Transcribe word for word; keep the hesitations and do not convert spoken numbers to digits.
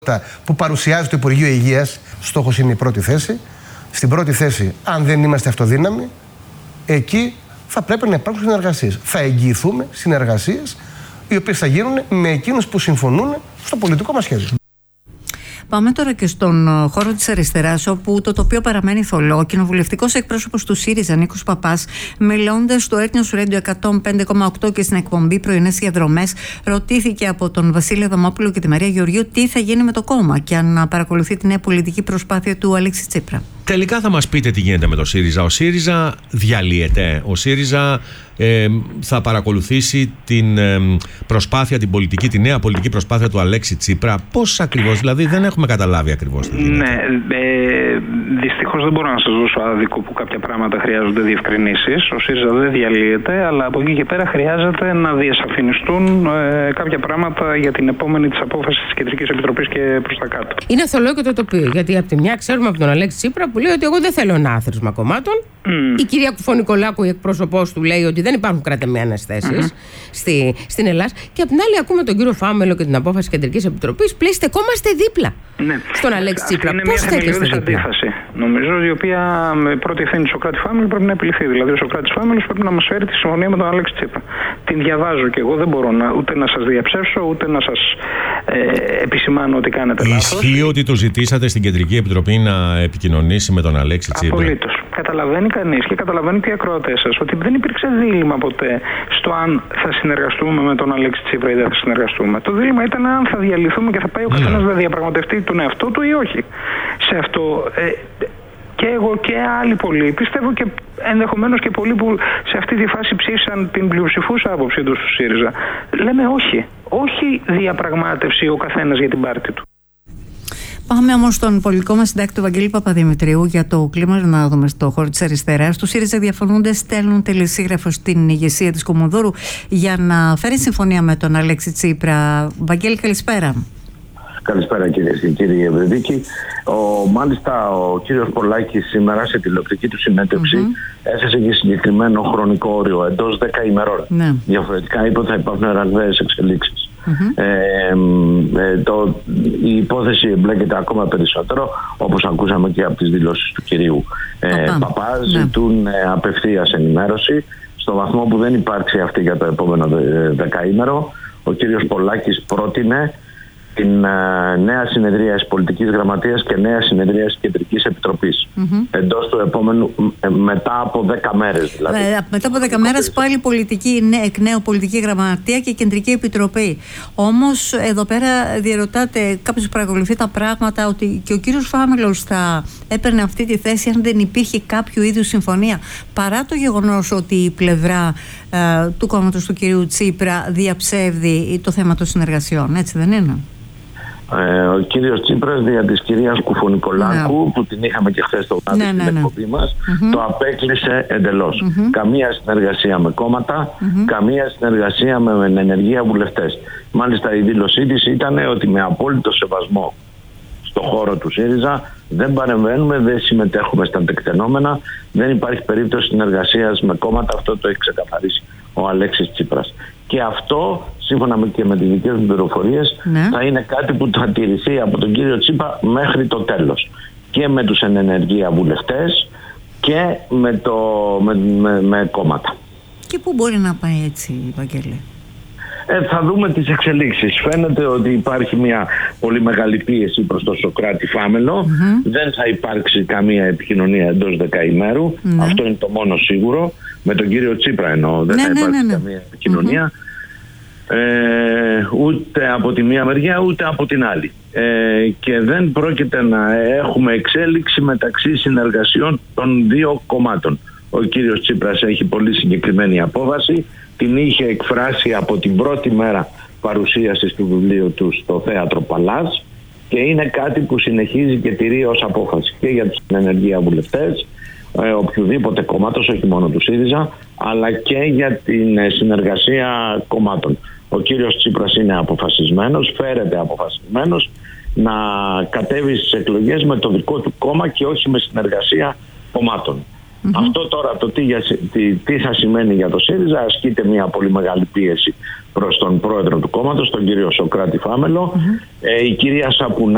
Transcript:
που παρουσιάζει το Υπουργείο Υγείας. Στόχος είναι η πρώτη θέση. Στην πρώτη θέση, αν δεν είμαστε αυτοδύναμοι, εκεί θα πρέπει να υπάρξουν συνεργασίες. Θα εγγυηθούμε συνεργασίες οι οποίες θα γίνουν με εκείνους που συμφωνούν στο πολιτικό μας σχέδιο. Πάμε τώρα και στον χώρο της αριστεράς, όπου το τοπίο παραμένει θολό. Ο κοινοβουλευτικός εκπρόσωπος του ΣΥΡΙΖΑ, Νίκος Παπάς, μιλώντας στο Έθνιος Radio εκατόν πέντε κόμμα οκτώ και στην εκπομπή Πρωινές Διαδρομές, ρωτήθηκε από τον Βασίλη Αδαμόπουλο και τη Μαρία Γεωργίου τι θα γίνει με το κόμμα και αν παρακολουθεί τη νέα πολιτική προσπάθεια του Αλέξη Τσίπρα. Τελικά θα μας πείτε τι γίνεται με το ΣΥΡΙΖΑ. Ο ΣΥΡΙΖΑ διαλύεται. Ο ΣΥΡΙΖΑ ε, θα παρακολουθήσει την ε, προσπάθεια, την πολιτική, τη νέα πολιτική προσπάθεια του Αλέξη Τσίπρα. Πώς ακριβώς, δηλαδή δεν έχουμε καταλάβει ακριβώς τι γίνεται. Ναι, ε, δυστυχώς δεν μπορώ να σας δώσω άδικο που κάποια πράγματα χρειάζονται διευκρινήσεις. Ο ΣΥΡΙΖΑ δεν διαλύεται, αλλά από εκεί και πέρα χρειάζεται να διασαφινιστούν ε, κάποια πράγματα για την επόμενη της απόφασης της Κεντρικής Επιτροπής και προς τα κάτω. Είναι θολό και το τοπίο, γιατί από τη μια ξέρουμε από τον Αλέξη Τσίπρα που λέει ότι εγώ δεν θέλω ένα άθροισμα κομμάτων. Mm. Η κυρία Κουφωνικολάκου, η εκπρόσωπός του, λέει ότι δεν υπάρχουν κρατεμένες θέσεις mm-hmm. στη, στην Ελλάδα. Και απ' την άλλη, ακούμε τον κύριο Φάμελο και την απόφαση της Κεντρικής Επιτροπής. Πλέον στεκόμαστε δίπλα ναι. στον Αλέξη Τσίπρα. Πώς στέκεστε δίπλα? Αντίφαση, νομίζω, η οποία με πρώτη ευθύνη του Σωκράτη Φάμελο πρέπει να επιληθεί. Δηλαδή, ο Σωκράτης Φάμελος πρέπει να μας φέρει τη συμφωνία με τον Αλέξη Τσίπρα. Την διαβάζω και εγώ, δεν μπορώ να, ούτε να σας διαψεύσω, ούτε να σας ε, επισημάνω ότι κάνετε λάθος. Ισχύει ότι το ζητήσατε στην Κεντρική Επιτροπή να επικοινωνήσει με τον Αλέξη Τσίπρα? Απολύτως. Καταλαβαίνει κανείς και καταλαβαίνουν και οι ακροατές σας ότι δεν υπήρξε δίλημμα ποτέ στο αν θα συνεργαστούμε με τον Αλέξη Τσίπρα ή δεν θα συνεργαστούμε. Το δίλημμα ήταν αν θα διαλυθούμε και θα πάει ο καθένας να διαπραγματευτεί τον εαυτό του ή όχι. Σε αυτό ε, και εγώ και άλλοι πολλοί, πιστεύω και ενδεχομένως και πολλοί που σε αυτή τη φάση ψήφισαν την πλειοψηφούσα άποψή τους του ΣΥΡΙΖΑ, λέμε όχι. Όχι διαπραγμάτευση ο καθένας για την πάρτη του. Πάμε όμως στον πολιτικό μας συντάκτη Βαγγέλη Παπαδημητρίου για το κλίμα, να δούμε στο χώρο της αριστεράς. Του ΣΥΡΙΖΑ διαφωνούνται, στέλνουν τελεσίγραφο στην ηγεσία της Κομοδούρου για να φέρει συμφωνία με τον Αλέξη Τσίπρα. Βαγγέλη, καλησπέρα. Καλησπέρα κυρίες και κύριοι Ευρυδίκη. Ο, μάλιστα ο κύριος Πολάκης σήμερα σε τηλεοπτική του συνέντευξη mm-hmm. έθεσε και συγκεκριμένο χρονικό όριο εντός δέκα ημερών. Ναι. Διαφορετικά είπε ότι θα υπάρχουν ραγδαίες εξελίξεις. Mm-hmm. Ε, ε, το, η υπόθεση εμπλέκεται ακόμα περισσότερο, όπως ακούσαμε και από τις δηλώσεις του κυρίου ε, Παπά. Ναι. Ζητούν ε, απευθείας ενημέρωση. Στο βαθμό που δεν υπάρξει αυτή για το επόμενο δεκαήμερο, ο κύριος Πολάκης πρότεινε την uh, νέα συνεδρία πολιτικής γραμματείας και νέα συνεδρία της Κεντρικής Επιτροπής mm-hmm. εντός του επόμενου, ε, μετά από δέκα μέρες δηλαδή. Ε, μετά από δέκα μέρες πάλι πολιτική, ναι, εκ νέου πολιτική γραμματεία και Κεντρική Επιτροπή. Όμως εδώ πέρα διερωτάτε κάποιος που παρακολουθεί τα πράγματα ότι και ο κύριος Φάμελος θα έπαιρνε αυτή τη θέση αν δεν υπήρχε κάποιο είδους συμφωνία, παρά το γεγονός ότι η πλευρά ε, του κόμματος του κυρίου Τσίπρα διαψεύδει το θέμα των συνεργασιών, έτσι δεν είναι? Ε, ο κύριος Τσίπρας δια της κυρίας Κουφωνικολάκου ναι. που την είχαμε και χθες το βράδυ ναι, στην ναι, ναι. εκπομπή μας mm-hmm. το απέκλεισε εντελώς. Mm-hmm. Καμία συνεργασία με κόμματα, mm-hmm. καμία συνεργασία με, με ενεργεία βουλευτές. Μάλιστα η δήλωσή της ήταν ότι με απόλυτο σεβασμό στο χώρο του ΣΥΡΙΖΑ δεν παρεμβαίνουμε, δεν συμμετέχουμε στα τεκτενόμενα, δεν υπάρχει περίπτωση συνεργασίας με κόμματα. Αυτό το έχει ξεκαθαρίσει ο Αλέξης Τσίπρας. Και αυτό, σύμφωνα με και με τις δικές μου πληροφορίες, ναι. θα είναι κάτι που θα τηρηθεί από τον κύριο Τσίπρα μέχρι το τέλος. Και με τους εν ενεργεία βουλευτές και με, το, με, με, με κόμματα. Και πού μπορεί να πάει έτσι, Βαγγέλη? Ε, θα δούμε τις εξελίξεις. Φαίνεται ότι υπάρχει μια πολύ μεγάλη πίεση προς τον Σωκράτη Φάμελο. Mm-hmm. Δεν θα υπάρξει καμία επικοινωνία εντός δεκαημέρου. Mm-hmm. Αυτό είναι το μόνο σίγουρο. Με τον κύριο Τσίπρα εννοώ. Δεν ναι, θα υπάρξει ναι, ναι, ναι. καμία επικοινωνία. Mm-hmm. Ε, ούτε από τη μία μεριά ούτε από την άλλη. Ε, και δεν πρόκειται να έχουμε εξέλιξη μεταξύ συνεργασιών των δύο κομμάτων. Ο κύριος Τσίπρας έχει πολύ συγκεκριμένη απόφαση. Την είχε εκφράσει από την πρώτη μέρα παρουσίασης του βιβλίου του στο Θέατρο Παλάς και είναι κάτι που συνεχίζει και τηρεί ως απόφαση και για τους ενεργεία βουλευτές ε, οποιοδήποτε κόμματος, όχι μόνο του ΣΥΡΙΖΑ, αλλά και για την συνεργασία κομμάτων. Ο κύριος Τσίπρας είναι αποφασισμένος, φέρεται αποφασισμένος να κατέβει στις εκλογές με το δικό του κόμμα και όχι με συνεργασία κομμάτων. Mm-hmm. Αυτό τώρα το τι, τι, τι θα σημαίνει για το ΣΥΡΙΖΑ, ασκείται μια πολύ μεγάλη πίεση προς τον πρόεδρο του κόμματος, τον κύριο Σωκράτη Φάμελο. Mm-hmm. Ε, η κυρία Σαπουνά